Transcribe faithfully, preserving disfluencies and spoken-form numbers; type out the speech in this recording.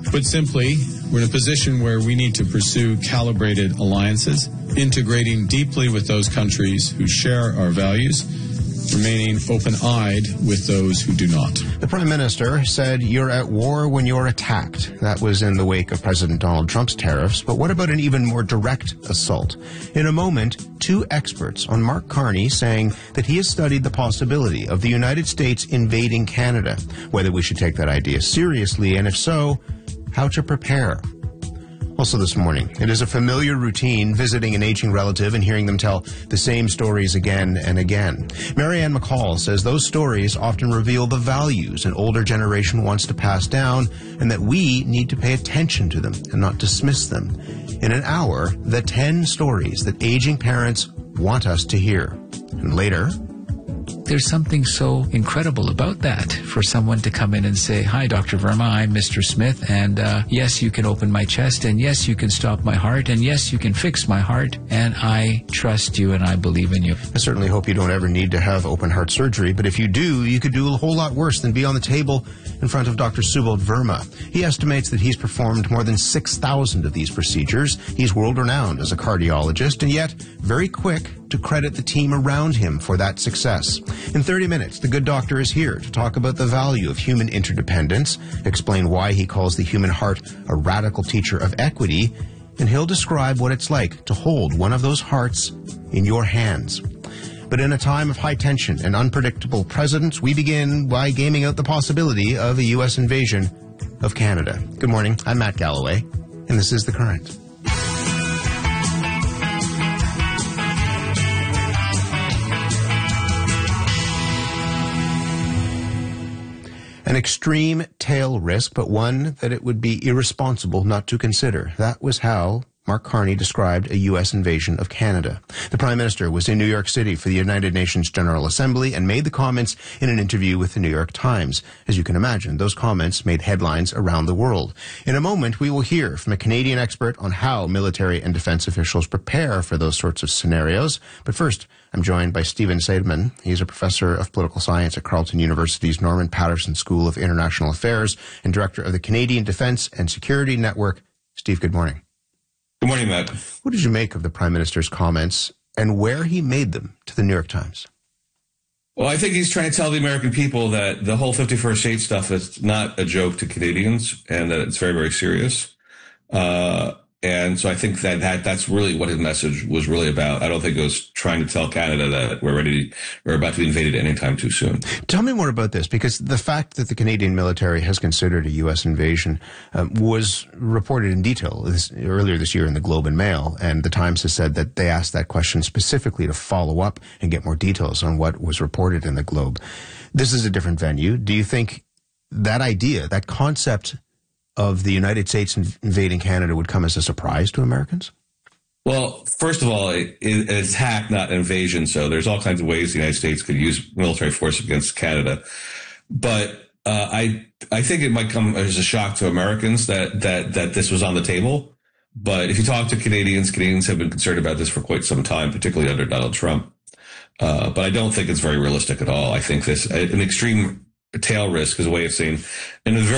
Put simply, we're in a position where we need to pursue calibrated alliances, integrating deeply with those countries who share our values, remaining open-eyed with those who do not. The Prime Minister said you're at war when you're attacked. That was in the wake of President Donald Trump's tariffs. But what about an even more direct assault? In a moment, two experts on Mark Carney saying that he has studied the possibility of the United States invading Canada, whether we should take that idea seriously, and if so, how to prepare. Also this morning, it is a familiar routine visiting an aging relative and hearing them tell the same stories again and again. Marianne McCall says those stories often reveal the values an older generation wants to pass down and that we need to pay attention to them and not dismiss them. In an hour, the ten stories that aging parents want us to hear. And later, there's something so incredible about that, for someone to come in and say, "Hi, Doctor Verma, I'm Mister Smith, and uh, yes, you can open my chest, and yes, you can stop my heart, and yes, you can fix my heart, and I trust you and I believe in you." I certainly hope you don't ever need to have open heart surgery, but if you do, you could do a whole lot worse than be on the table in front of Doctor Subodh Verma. He estimates that he's performed more than six thousand of these procedures. He's world-renowned as a cardiologist, and yet very quick to credit the team around him for that success. In thirty minutes, the good doctor is here to talk about the value of human interdependence, explain why he calls the human heart a radical teacher of equity, and he'll describe what it's like to hold one of those hearts in your hands. But in a time of high tension and unpredictable presidents, we begin by gaming out the possibility of a U S invasion of Canada. Good morning, I'm Matt Galloway, and this is The Current. An extreme tail risk, but one that it would be irresponsible not to consider. That was how Mark Carney described a U S invasion of Canada. The Prime Minister was in New York City for the United Nations General Assembly and made the comments in an interview with the New York Times. As you can imagine, those comments made headlines around the world. In a moment, we will hear from a Canadian expert on how military and defense officials prepare for those sorts of scenarios. But first, I'm joined by Stephen Seidemann. He's a professor of political science at Carleton University's Norman Paterson School of International Affairs and director of the Canadian Defense and Security Network. Steve, good morning. Good morning, Matt. What did you make of the Prime Minister's comments and where he made them to the New York Times? Well, I think he's trying to tell the American people that the whole fifty-first state stuff is not a joke to Canadians and that it's very, very serious. Uh, and so I think that, that that's really what his message was really about. I don't think it was trying to tell Canada that we're ready, we're about to be invaded anytime too soon. Tell me more about this, because the fact that the Canadian military has considered a U S invasion um, was reported in detail this, earlier this year in the Globe and Mail, and the Times has said that they asked that question specifically to follow up and get more details on what was reported in the Globe. This is a different venue. Do you think that idea, that concept of the United States invading Canada would come as a surprise to Americans? Well, first of all, it, it, it's attack, not invasion. So there's all kinds of ways the United States could use military force against Canada. But uh, I I think it might come as a shock to Americans that, that, that this was on the table. But if you talk to Canadians, Canadians have been concerned about this for quite some time, particularly under Donald Trump. Uh, but I don't think it's very realistic at all. I think this, an extreme tail risk is a way of saying, in a very